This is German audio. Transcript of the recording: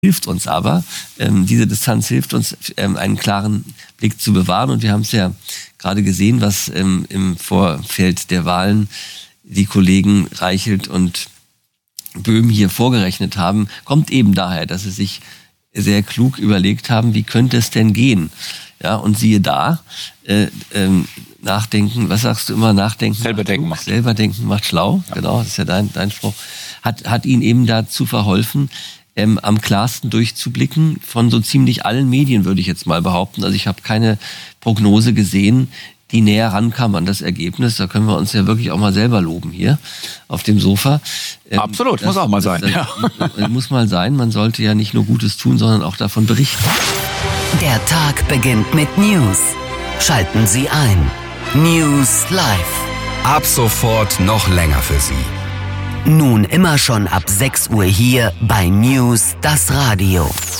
hilft uns aber, diese Distanz hilft uns, einen klaren Blick zu bewahren. Und wir haben es ja gerade gesehen, was im Vorfeld der Wahlen die Kollegen Reichelt und Böhm hier vorgerechnet haben, kommt eben daher, dass sie sich sehr klug überlegt haben, wie könnte es denn gehen? Ja, und siehe da, nachdenken, was sagst du immer, nachdenken selber denken macht klug, selber denken macht schlau, ja. Genau, das ist ja dein Spruch, hat ihnen eben dazu verholfen, am klarsten durchzublicken von so ziemlich allen Medien, würde ich jetzt mal behaupten. Also ich habe keine Prognose gesehen, die näher rankam an das Ergebnis. Da können wir uns ja wirklich auch mal selber loben hier auf dem Sofa. Absolut, muss auch mal sein. Muss mal sein. Man sollte ja nicht nur Gutes tun, sondern auch davon berichten. Der Tag beginnt mit News. Schalten Sie ein. News Live. Ab sofort noch länger für Sie. Nun immer schon ab 6 Uhr hier bei News, das Radio.